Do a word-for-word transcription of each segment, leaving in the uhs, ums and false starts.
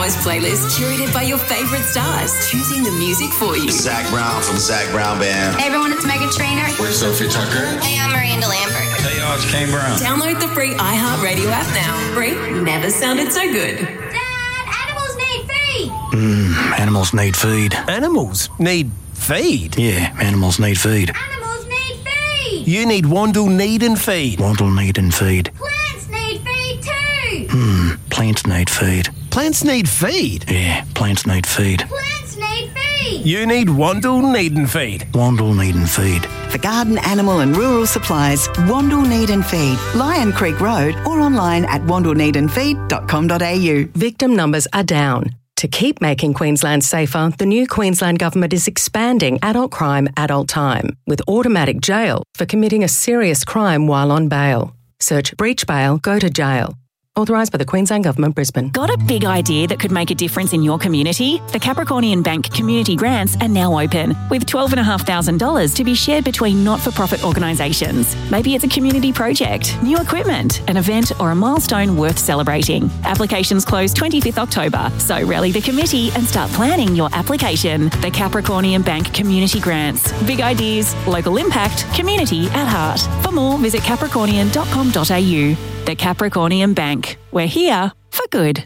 hours playlist curated by your favourite stars, choosing the music for you. Zach Brown from Zach Brown Band. Hey everyone, it's Megan Trainor. We're Sophie Tucker. Hey, I'm Miranda Lambert. Hey y'all, it's Kane Brown. Download the free iHeartRadio app now. Free never sounded so good. Dad, animals need feed. Mmm, animals need feed. Animals need feed? Yeah, animals need feed. Animals need feed. You need Wandle Need and Feed. Wandle need and feed. Plants need feed too. Hmm, plants need feed. Plants need feed? Yeah, plants need feed. Plants need feed. You need Wandle Need and Feed. Wandle need and feed. For garden, animal and rural supplies, Wandle Need and Feed, Lion Creek Road, or online at wandle need and feed dot com dot a u. Victim numbers are down. To keep making Queensland safer, the new Queensland Government is expanding adult crime, adult time, with automatic jail for committing a serious crime while on bail. Search breach bail, go to jail. Authorised by the Queensland Government, Brisbane. Got a big idea that could make a difference in your community? The Capricornian Bank Community Grants are now open, with twelve thousand five hundred dollars to be shared between not-for-profit organisations. Maybe it's a community project, new equipment, an event or a milestone worth celebrating. Applications close twenty-fifth October, so rally the committee and start planning your application. The Capricornian Bank Community Grants. Big ideas, local impact, community at heart. For more, visit capricornian dot com dot a u. The Capricornian Bank. We're here for good.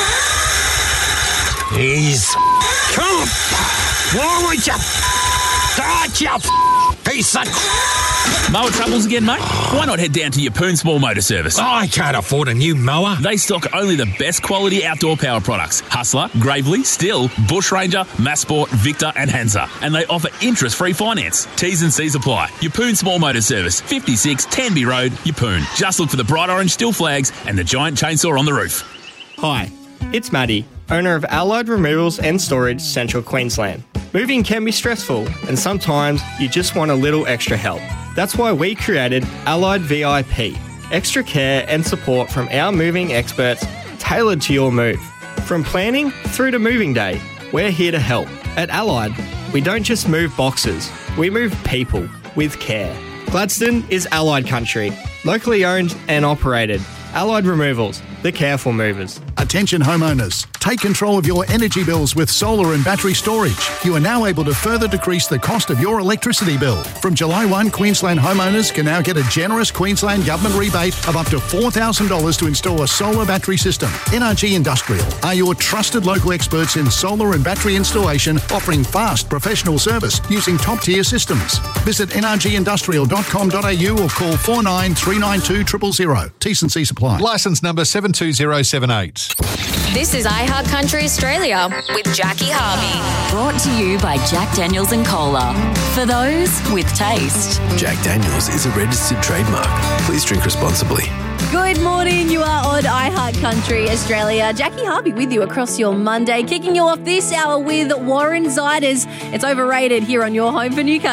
He's... Come! Why would you... Start you... Piece of... Mower troubles again, mate? Why not head down to Yeppoon Small Motor Service? I can't afford a new mower. They stock only the best quality outdoor power products. Hustler, Gravely, Still, Bush Ranger, Massport, Victor and Hansa. And they offer interest-free finance. T's and C's apply. Yeppoon Small Motor Service, fifty-six Tanby Road, Yeppoon. Just look for the bright orange Still flags and the giant chainsaw on the roof. Hi, it's Maddie, owner of Allied Removals and Storage, Central Queensland. Moving can be stressful, and sometimes you just want a little extra help. That's why we created Allied V I P, extra care and support from our moving experts tailored to your move. From planning through to moving day, we're here to help. At Allied, we don't just move boxes, we move people with care. Gladstone is Allied country, locally owned and operated. Allied Removals, the careful movers. Attention homeowners, take control of your energy bills with solar and battery storage. You are now able to further decrease the cost of your electricity bill. From July first, Queensland homeowners can now get a generous Queensland Government rebate of up to four thousand dollars to install a solar battery system. N R G Industrial are your trusted local experts in solar and battery installation, offering fast professional service using top-tier systems. Visit n r g industrial dot com dot a u or call four nine three nine two zero zero zero. T's and C's apply. Licence number seven two zero seven eight. This is iHeart Country Australia with Jackie Harvey. Brought to you by Jack Daniels and Cola. For those with taste. Jack Daniels is a registered trademark. Please drink responsibly. Good morning, you are on iHeart Country Australia. Jackie Harvey with you across your Monday, kicking you off this hour with Warren Ziders. It's overrated here on your home for Newcastle.